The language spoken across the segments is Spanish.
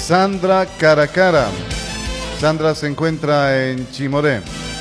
Sandra Caracara. Sandra se encuentra en Chimoré.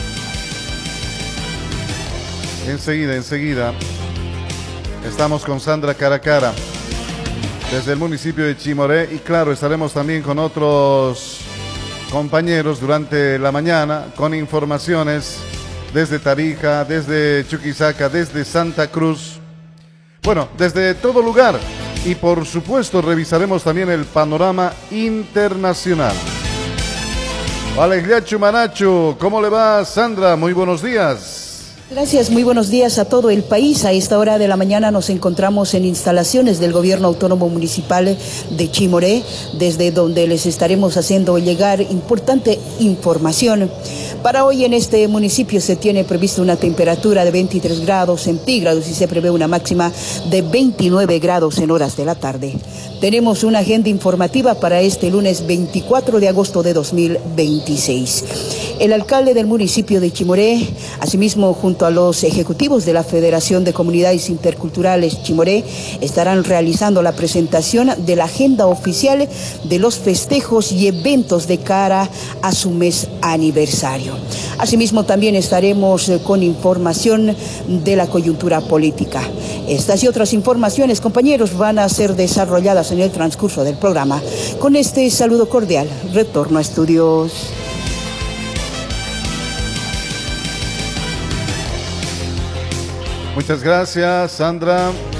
Enseguida. Estamos con Sandra Caracara desde el municipio de Chimoré y claro, estaremos también con otros compañeros durante la mañana con informaciones desde Tarija, desde Chuquisaca, desde Santa Cruz. Bueno, desde todo lugar. Y por supuesto revisaremos también el panorama internacional. Alegliachu Manachu, ¿cómo le va, Sandra? Muy buenos días. Gracias, muy buenos días a todo el país. A esta hora de la mañana nos encontramos en instalaciones del Gobierno Autónomo Municipal de Chimoré, desde donde les estaremos haciendo llegar importante información. Para hoy en este municipio se tiene previsto una temperatura de 23 grados centígrados y se prevé una máxima de 29 grados en horas de la tarde. Tenemos una agenda informativa para este lunes 24 de agosto de 2026. El alcalde del municipio de Chimoré, asimismo junto a los ejecutivos de la Federación de Comunidades Interculturales Chimoré, estarán realizando la presentación de la agenda oficial de los festejos y eventos de cara a su mes aniversario. Asimismo también estaremos con información de la coyuntura política. Estas y otras informaciones, compañeros, van a ser desarrolladas en el transcurso del programa. Con este saludo cordial, retorno a estudios. Muchas gracias, Sandra.